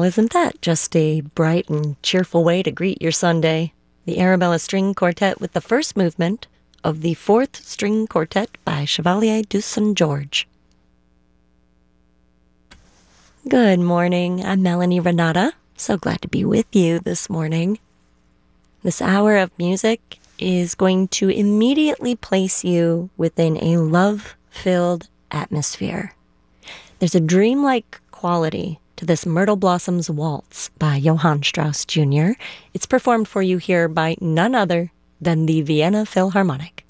isn't that just a bright and cheerful way to greet your Sunday? The Arabella String Quartet with the first movement of the Fourth String Quartet by Chevalier du Saint-Georges. Good morning, I'm Melanie Renata. So glad to be with you this morning. This hour of music is going to immediately place you within a love-filled atmosphere. There's a dreamlike quality to this Myrtle Blossoms Waltz by Johann Strauss Jr. It's performed for you here by none other than the Vienna Philharmonic.